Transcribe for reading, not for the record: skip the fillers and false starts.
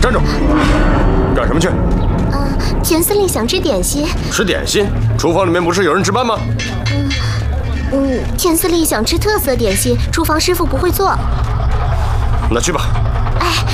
站住！干什么去？ 田司令想吃点心。 吃点心？厨房里面不是有人值班吗？ 田司令想吃特色点心，厨房师傅不会做。 那去吧。 哎，